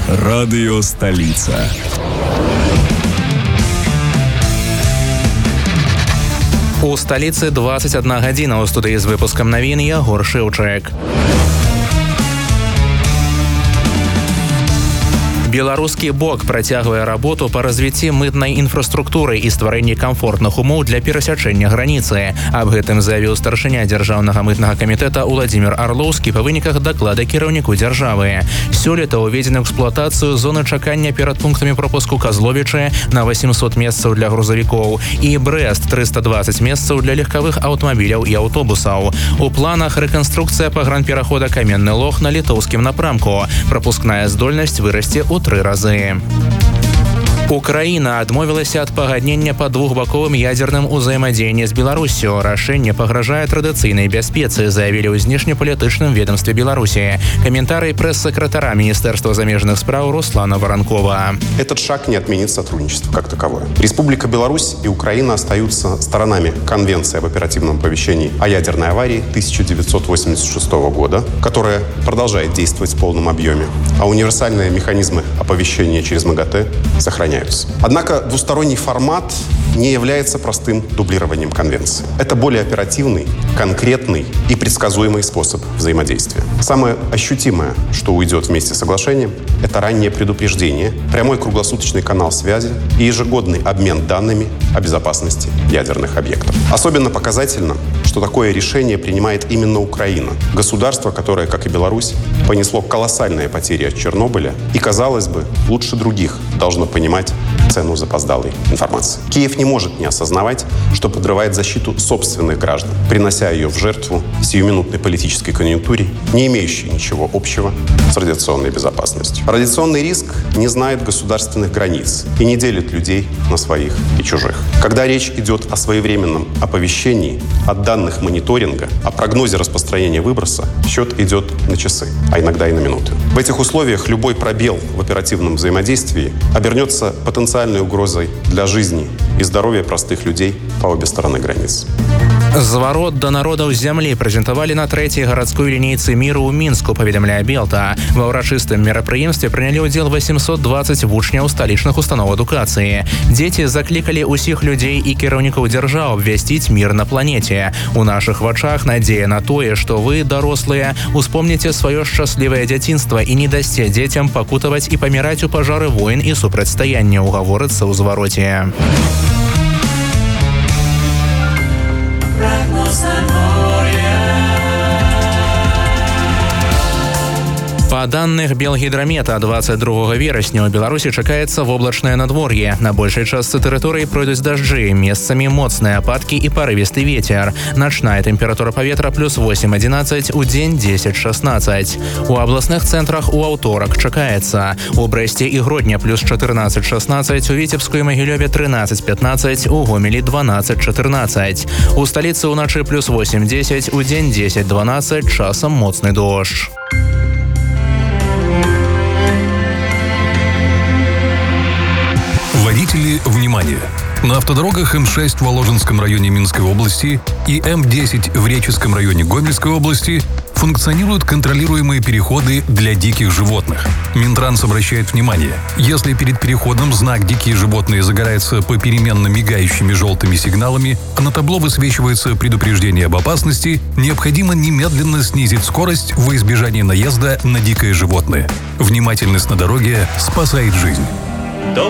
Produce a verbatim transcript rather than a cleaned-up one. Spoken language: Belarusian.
Радио «Столица». У сталіцы двадцать одна гадзіна. У студыі з выпускам навін Ягор Шэўчык. Беларускі бок працягвае работу па развіцці мытнай інфраструктуры і стварэнні камфортных умоў для перасячэння граніцы. Аб гэтым заявіў старшыня дзяржаўнага мытнага камітэта Уладзімір Арлоўскі па выніках даклада кіраўніку дзяржавы. Сёлета ўведзены ў эксплуатацыю зоны чакання перад пунктамі пропуску Казловічы на восемьсот месцаў для грузавікоў і Брэст триста двадцать месцаў для легкавых аўтамабіляў і аўтобусаў. У планах рэканструкцыя пагранперахода Каменны Лог на літоўскім напрамку. Прапускная здольнасць вырасце ў тры разы. Украіна адмовілася ад пагаднення па двухбаковым ядзерным узаемадзеянні з Беларуссю. Рашэнне пагражае традыцыйнай бяспецы, заявілі ў знешнепалітычным ведомстве Беларусі. Комментарий пресс-секретаря Министерства замежных справ Руслана Воронкова. Этот шаг не отменит сотрудничество как таковое. Республика Беларусь и Украина остаются сторонами Конвенции об оперативном оповещении о ядерной аварии тысяча девятьсот восемьдесят шестого года, которая продолжает действовать в полном объеме, а универсальные механизмы оповещения через МАГАТЭ сохраняются. Однако двусторонний формат не является простым дублированием конвенции. Это более оперативный, конкретный и предсказуемый способ взаимодействия. Самое ощутимое, что уйдет вместе с соглашением, это раннее предупреждение, прямой круглосуточный канал связи и ежегодный обмен данными о безопасности ядерных объектов. Особенно показательно, что такое решение принимает именно Украина, государство, которое, как и Беларусь, понесло колоссальные потери от Чернобыля и, казалось бы, лучше других должно понимать цену запоздалой информации. Киев не может не осознавать, что подрывает защиту собственных граждан, принося ее в жертву сиюминутной политической конъюнктуре, не имеющей ничего общего с радиационной безопасностью. Радиационный риск не знает государственных границ и не делит людей на своих и чужих. Когда речь идет о своевременном оповещении, от данных мониторинга, о прогнозе распространения выброса, счет идет на часы, а иногда и на минуты. В этих условиях любой пробел в оперативном взаимодействии обернется потенциальной угрозой для жизни и здоровья простых людей по обе стороны границ. Зварот да народаў зямлі прэзентавалі на трэцяй гарадской лінейцы міру ў Мінску, паведамляе Белта. Ва ўрачыстым мерапрыемстве прынялі ўдзел восемьсот двадцать вучняў сталічных устаноў адукацыі. Дзеці заклікалі ўсіх людзей і кіраўнікаў дзяржаў абвясціць мір на планеце. У нашых вачах надзея на тое, што вы, дарослыя, успомніце сваё шчаслівае дзяцінства і не дасце дзецям пакутаваць і паміраць у пажары войн і супрацьстаянняў, гаворыцца ў звароце. Па данных Белгідрамета, двадцать другого верасня ў Беларусі чакаецца воблачнае надвор'е. На большай частцы тэрыторыі пройдуць дажджы, месцамі моцныя ападкі і парывісты вецер. Начная тэмпература паветра плюс восемь одиннадцать, у дзень десять шестнадцать. У абласных цэнтрах у аўторак чакаецца. У Брэсце і Гродня плюс четырнадцать шестнадцать, у Віцебску і Магілёве тринадцать пятнадцать, у Гомелі двенадцать четырнадцать. У сталіцы ўначы плюс восемь десять, у дзень десять двенадцать, часам моцны дождж. Водители, внимание! На автодорогах эм шесть в Воложенском районе Минской области и эм десять в Реческом районе Гомельской области функционируют контролируемые переходы для диких животных. Минтранс обращает внимание, если перед переходом знак «Дикие животные» загорается попеременно мигающими желтыми сигналами, а на табло высвечивается предупреждение об опасности, необходимо немедленно снизить скорость во избежание наезда на дикое животное. Внимательность на дороге спасает жизнь.